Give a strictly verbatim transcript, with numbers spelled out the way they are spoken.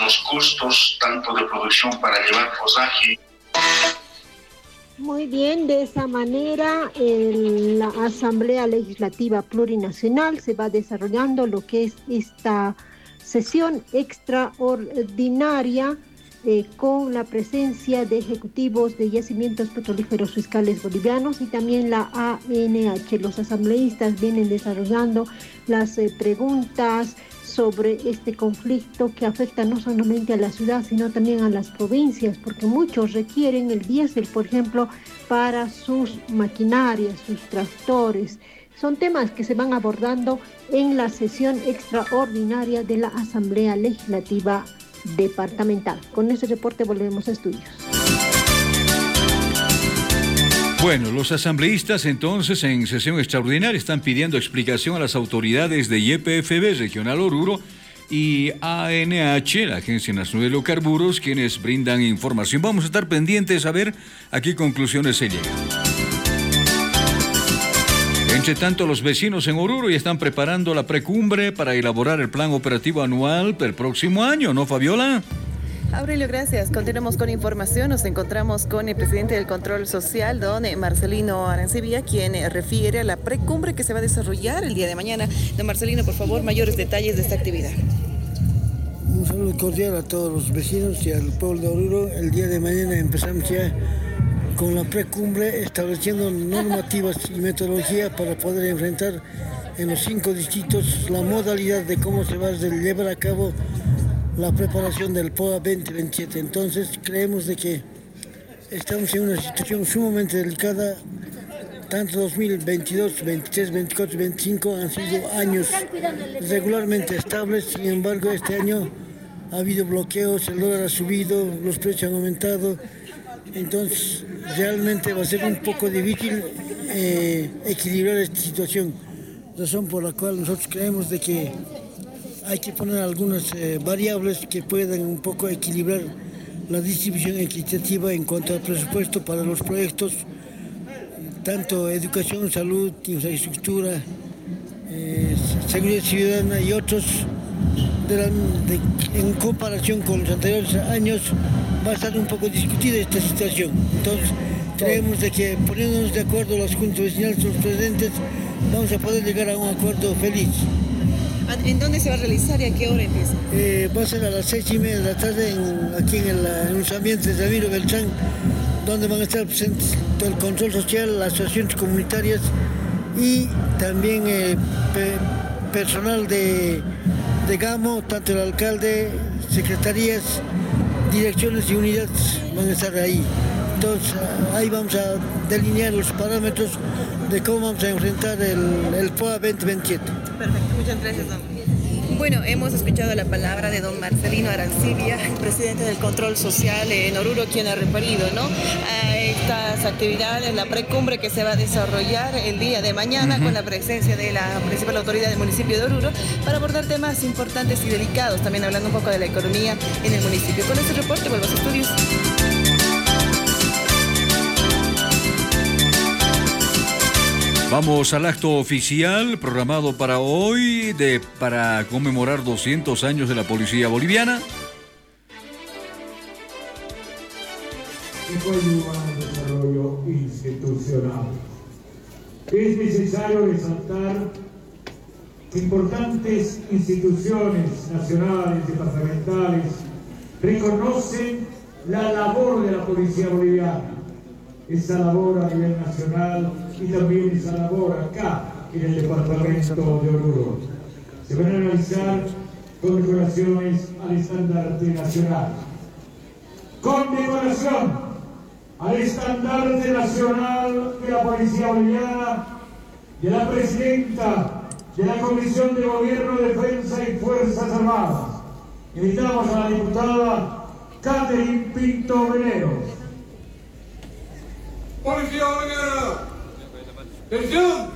los costos tanto de producción para llevar fosaje. Muy bien, de esa manera en la Asamblea Legislativa Plurinacional se va desarrollando lo que es esta sesión extraordinaria eh, con la presencia de ejecutivos de yacimientos petrolíferos fiscales bolivianos y también la A N H. Los asambleístas vienen desarrollando las eh, preguntas sobre este conflicto que afecta no solamente a la ciudad, sino también a las provincias, porque muchos requieren el diésel, por ejemplo, para sus maquinarias, sus tractores. Son temas que se van abordando en la sesión extraordinaria de la Asamblea Legislativa Departamental. Con ese reporte volvemos a estudios. Bueno, los asambleístas entonces en sesión extraordinaria están pidiendo explicación a las autoridades de Y P F B Regional Oruro y A N H, la Agencia Nacional de Hidrocarburos, quienes brindan información. Vamos a estar pendientes a ver a qué conclusiones se llegan. Entre tanto, los vecinos en Oruro ya están preparando la precumbre para elaborar el plan operativo anual del próximo año, ¿no, Fabiola? Aurelio, gracias. Continuamos con información. Nos encontramos con el presidente del Control Social, don Marcelino Arancibia, quien refiere a la precumbre que se va a desarrollar el día de mañana. Don Marcelino, por favor, mayores detalles de esta actividad. Un saludo cordial a todos los vecinos y al pueblo de Oruro. El día de mañana empezamos ya con la precumbre, estableciendo normativas y metodología para poder enfrentar en los cinco distritos la modalidad de cómo se va a llevar a cabo la preparación del P O A veinte veintisiete. Entonces creemos de que estamos en una situación sumamente delicada. Tanto dos mil veintidós, veintitrés, veinticuatro y veinticinco han sido años regularmente estables. Sin embargo, este año ha habido bloqueos, el dólar ha subido, los precios han aumentado. Entonces realmente va a ser un poco difícil eh, equilibrar esta situación, razón por la cual nosotros creemos de que hay que poner algunas eh, variables que puedan un poco equilibrar la distribución equitativa en cuanto al presupuesto para los proyectos, tanto educación, salud, infraestructura, eh, seguridad ciudadana y otros, de la, de, en comparación con los anteriores años, va a estar un poco discutida esta situación. Entonces, creemos de que poniéndonos de acuerdo las juntas vecinales, los presidentes, vamos a poder llegar a un acuerdo feliz. ¿En dónde se va a realizar y a qué hora empieza? Eh, va a ser a las seis y media de la tarde en, aquí en, el, en los ambientes de Ramiro Beltrán, donde van a estar presentes el control social, las asociaciones comunitarias y también eh, pe, personal de, de Gamo, tanto el alcalde, secretarías, direcciones y unidades van a estar ahí. Entonces ahí vamos a delinear los parámetros de cómo vamos a enfrentar el, el P O A veinte veintisiete. Perfecto, muchas gracias, don. Bueno, hemos escuchado la palabra de don Marcelino Arancibia, presidente del Control Social en Oruro, quien ha referido, ¿no?, a estas actividades, la precumbre que se va a desarrollar el día de mañana uh-huh. con la presencia de la principal autoridad del municipio de Oruro para abordar temas importantes y delicados, también hablando un poco de la economía en el municipio. Con este reporte vuelvo a los estudios. Vamos al acto oficial programado para hoy de, para conmemorar doscientos años de la Policía Boliviana. Y coadyuva al desarrollo institucional. Es necesario resaltar que importantes instituciones nacionales, departamentales, reconocen la labor de la Policía Boliviana. Esa labor a nivel nacional y también esa labor acá en el departamento de Oruro. Se van a realizar condecoraciones al estandarte nacional. Condecoración al estandarte nacional de la Policía Boliviana, de la presidenta de la Comisión de Gobierno, Defensa y Fuerzas Armadas. Invitamos a la diputada Catherine Pinto Veneros. Policía Boliviana, atención,